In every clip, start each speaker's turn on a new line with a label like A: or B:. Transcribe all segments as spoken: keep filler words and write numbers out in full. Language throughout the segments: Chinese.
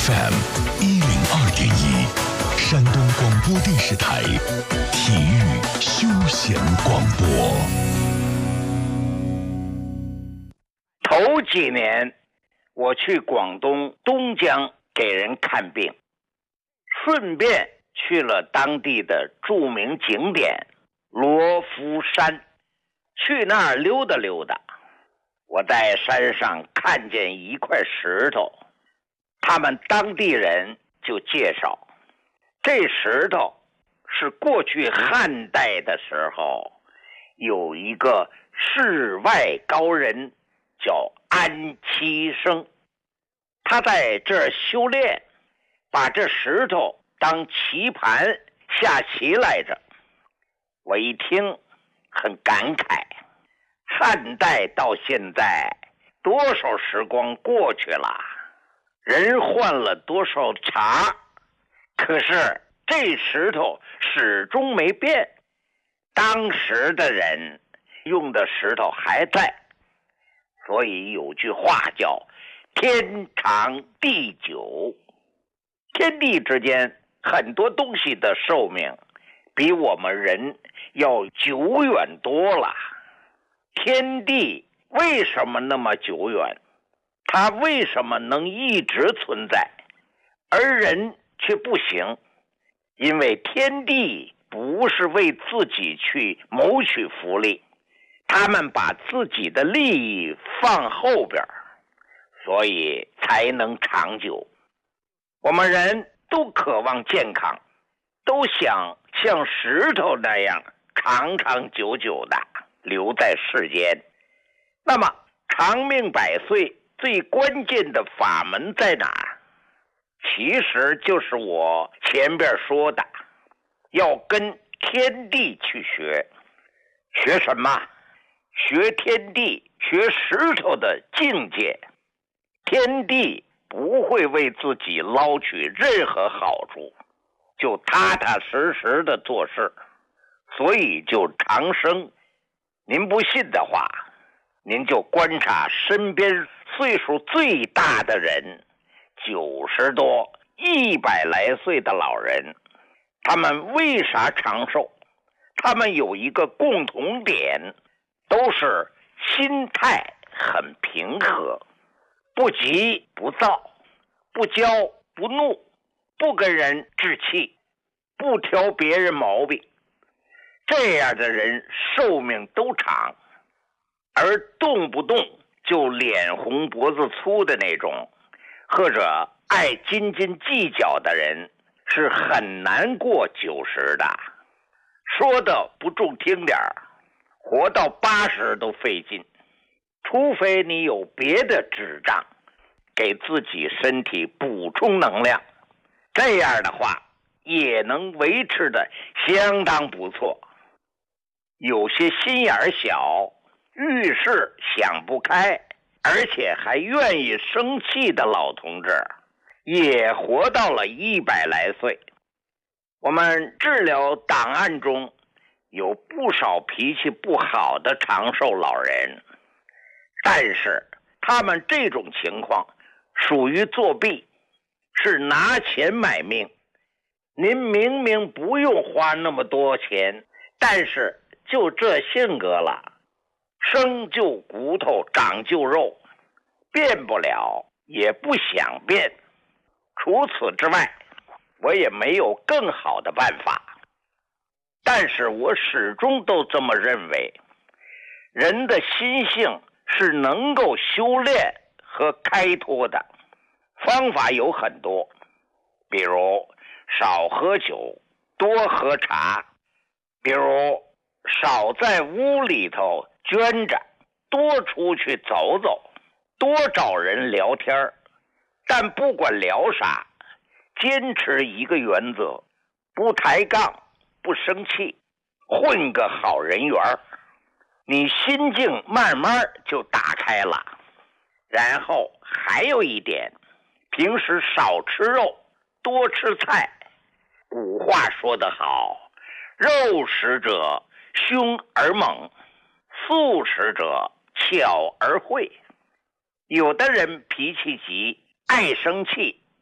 A: F M 一零二点一，山东广播电视台体育休闲广播。
B: 头几年我去广东东江给人看病，顺便去了当地的著名景点罗浮山，去那儿溜达溜达。我在山上看见一块石头，他们当地人就介绍，这石头是过去汉代的时候有一个世外高人叫安七生，他在这儿修炼，把这石头当棋盘下棋来着。我一听很感慨，汉代到现在多少时光过去了，人换了多少茬，可是这石头始终没变，当时的人用的石头还在。所以有句话叫天长地久，天地之间很多东西的寿命比我们人要久远多了。天地为什么那么久远？它为什么能一直存在，而人却不行？因为天地不是为自己去谋取福利，他们把自己的利益放后边，所以才能长久。我们人都渴望健康，都想像石头那样长长久久的留在世间。那么长命百岁最关键的法门在哪儿？其实就是我前边说的，要跟天地去学。学什么？学天地，学石头的境界。天地不会为自己捞取任何好处，就踏踏实实的做事，所以就长生。您不信的话，您就观察身边岁数最大的人，九十多、一百来岁的老人，他们为啥长寿？他们有一个共同点，都是心态很平和，不急不躁，不骄不怒，不跟人置气，不挑别人毛病。这样的人寿命都长，而动不动就脸红脖子粗的那种，或者爱斤斤计较的人，是很难过九十的。说的不中听点儿，活到八十都费劲，除非你有别的支仗，给自己身体补充能量，这样的话也能维持的相当不错。有些心眼小，遇事想不开，而且还愿意生气的老同志，也活到了一百来岁。我们治疗档案中有不少脾气不好的长寿老人，但是他们这种情况属于作弊，是拿钱买命。您明明不用花那么多钱，但是就这性格了，生就骨头长就肉，变不了也不想变。除此之外，我也没有更好的办法。但是我始终都这么认为，人的心性是能够修炼和开脱的。方法有很多，比如少喝酒，多喝茶，比如少在屋里头捐着，多出去走走，多找人聊天。但不管聊啥，坚持一个原则，不抬杠，不生气，混个好人缘，你心境慢慢就打开了。然后还有一点，平时少吃肉，多吃菜。古话说得好，肉食者凶而猛，素食者巧而慧。有的人脾气急，爱生气，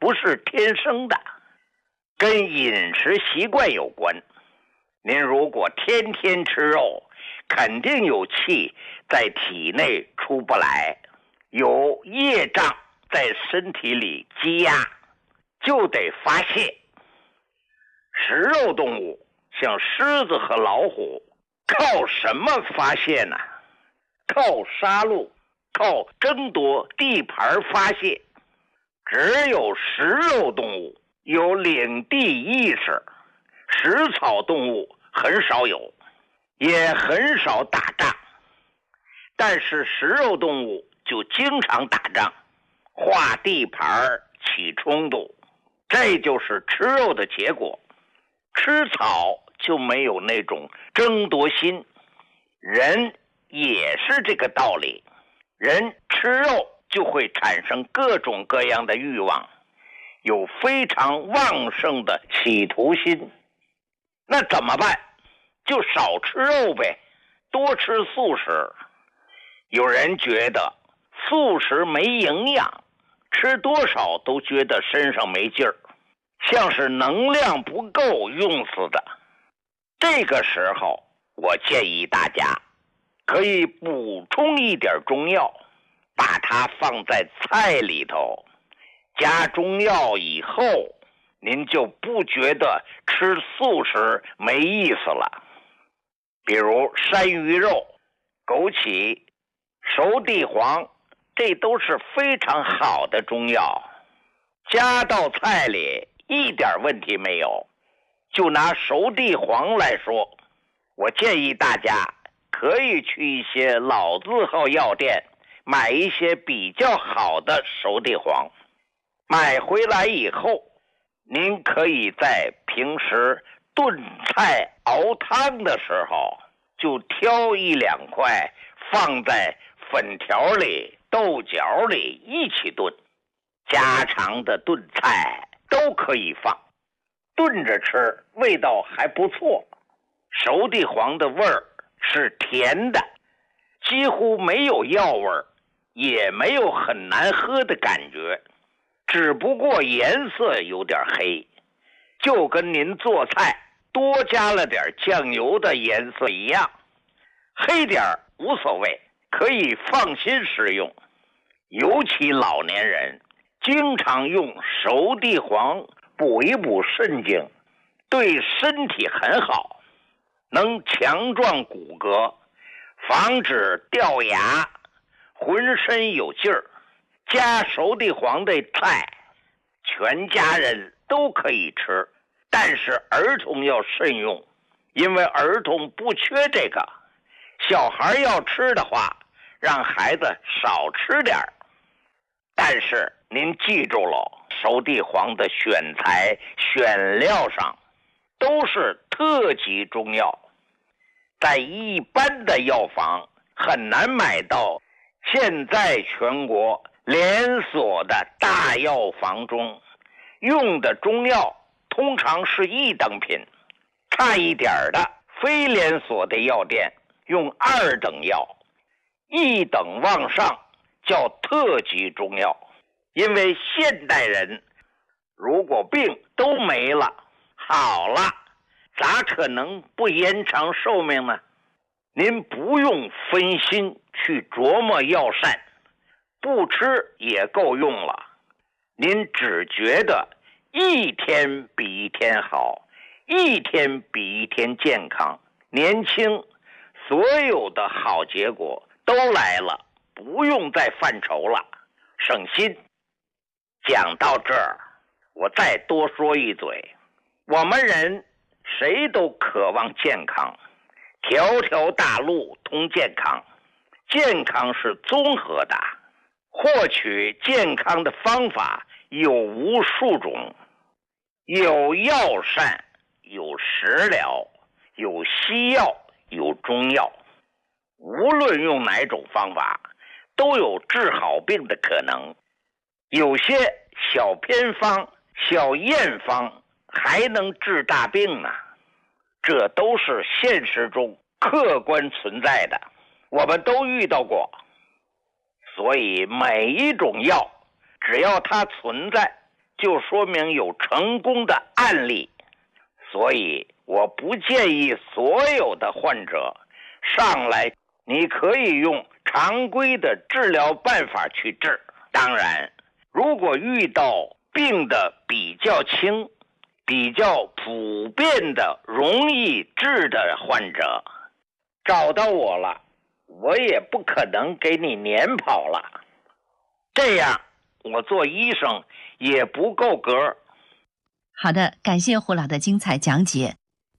B: 不是天生的，跟饮食习惯有关。您如果天天吃肉，肯定有气在体内出不来，有业障在身体里积压，就得发泄。食肉动物像狮子和老虎，靠什么发泄呢？靠杀戮，靠争夺地盘发泄。只有食肉动物有领地意识，食草动物很少有，也很少打仗。但是食肉动物就经常打仗，划地盘，起冲突，这就是吃肉的结果。吃草就没有那种争夺心，人也是这个道理。人吃肉就会产生各种各样的欲望，有非常旺盛的企图心。那怎么办？就少吃肉呗，多吃素食。有人觉得素食没营养，吃多少都觉得身上没劲儿，像是能量不够用死的。这个时候我建议大家可以补充一点中药，把它放在菜里头，加中药以后，您就不觉得吃素食没意思了。比如山芋肉、枸杞、熟地黄，这都是非常好的中药，加到菜里一点问题没有。就拿熟地黄来说，我建议大家可以去一些老字号药店买一些比较好的熟地黄，买回来以后，您可以在平时炖菜熬汤的时候就挑一两块放在粉条里、豆角里一起炖，家常的炖菜都可以放，炖着吃味道还不错。熟地黄的味儿是甜的，几乎没有药味儿，也没有很难喝的感觉，只不过颜色有点黑，就跟您做菜多加了点酱油的颜色一样。黑点儿无所谓，可以放心食用。尤其老年人经常用熟地黄补一补肾精，对身体很好，能强壮骨骼，防止掉牙，浑身有劲儿。加熟地黄的菜，全家人都可以吃，但是儿童要慎用，因为儿童不缺这个。小孩要吃的话，让孩子少吃点儿。但是您记住了，熟地黄的选材选料上都是特级中药，在一般的药房很难买到。现在全国连锁的大药房中用的中药通常是一等品，差一点的非连锁的药店用二等药，一等往上叫特级中药。因为现代人如果病都没了，好了，咋可能不延长寿命呢？您不用分心去琢磨药膳，不吃也够用了。您只觉得一天比一天好，一天比一天健康年轻，所有的好结果都来了，不用再犯愁了，省心。讲到这儿，我再多说一嘴，我们人谁都渴望健康，条条大路通健康，健康是综合的，获取健康的方法有无数种，有药膳，有食疗，有西药，有中药。无论用哪种方法，都有治好病的可能。有些小偏方、小验方还能治大病呢，这都是现实中客观存在的，我们都遇到过。所以每一种药，只要它存在， 就说明有成功的案例。所以我不建议所有的患者上来，你可以用常规的治疗办法去治。当然，如果遇到病的比较轻、比较普遍的容易治的患者，找到我了，我也不可能给你撵跑了，这样我做医生也不够格。
C: 好的，感谢胡老的精彩讲解。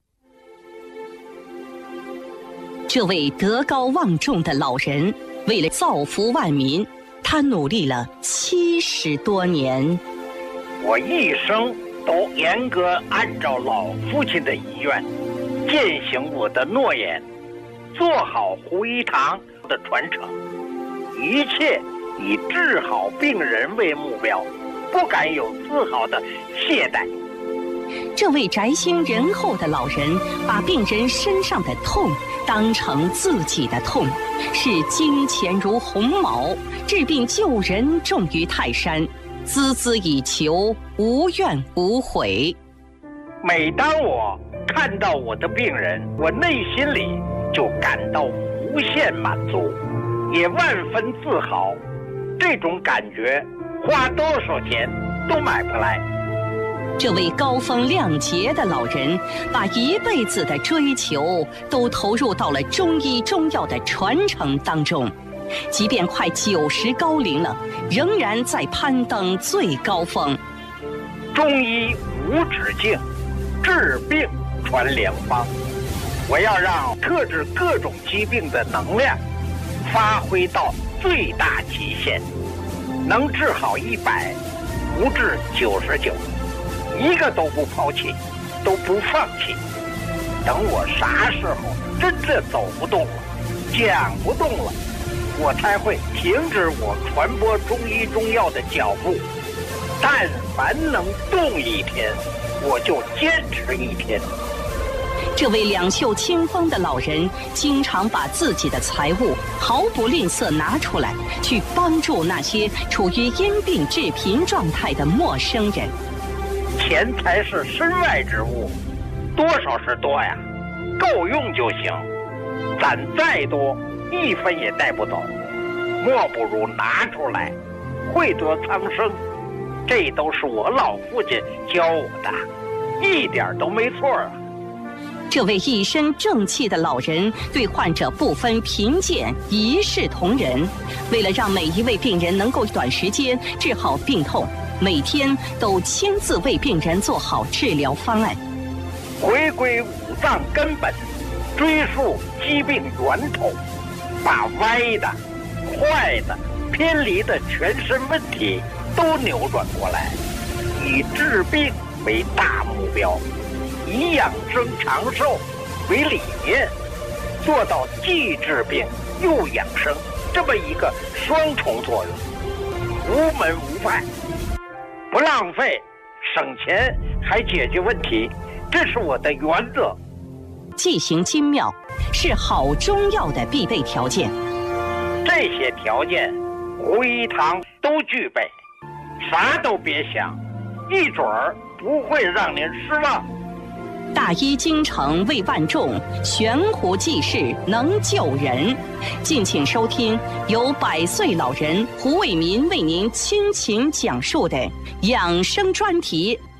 D: 这位德高望重的老人，为了造福万民，他努力了七十多年。
B: 我一生都严格按照老父亲的遗愿，践行我的诺言，做好胡一堂的传承，一切以治好病人为目标，不敢有丝毫的懈怠。
D: 这位宅心仁厚的老人，把病人身上的痛当成自己的痛，视金钱如鸿毛，治病救人重于泰山，孜孜以求，无怨无悔。
B: 每当我看到我的病人，我内心里就感到无限满足，也万分自豪。这种感觉花多少钱都买不来。
D: 这位高风亮节的老人，把一辈子的追求都投入到了中医中药的传承当中，即便快九十高龄了，仍然在攀登最高峰。
B: 中医无止境，治病传良方。我要让克制各种疾病的能量发挥到最大极限，能治好一百，不治九十九。一个都不抛弃，都不放弃。等我啥时候真正走不动了，讲不动了，我才会停止我传播中医中药的脚步。但凡能动一天，我就坚持一天。
D: 这位两袖清风的老人，经常把自己的财物毫不吝啬拿出来，去帮助那些处于因病致贫状态的陌生人。
B: 钱财是身外之物，多少是多呀，够用就行。攒再多，一分也带不走，莫不如拿出来，惠泽苍生。这都是我老父亲教我的，一点都没错啊。
D: 这位一身正气的老人，对患者不分贫贱，一视同仁。为了让每一位病人能够短时间治好病痛，每天都亲自为病人做好治疗方案，
B: 回归五脏根本，追溯疾病源头，把歪的、坏的、偏离的全身问题都扭转过来，以治病为大目标，以养生长寿为理念，做到既治病又养生这么一个双重作用，无门无派。不浪费，省钱还解决问题，这是我的原则。
D: 剂行精妙是好中药的必备条件，
B: 这些条件胡一堂都具备，啥都别想，一准儿不会让您失望。
D: 大医精诚为万众，悬壶济世能救人。敬请收听由百岁老人胡卫民为您倾情讲述的养生专题《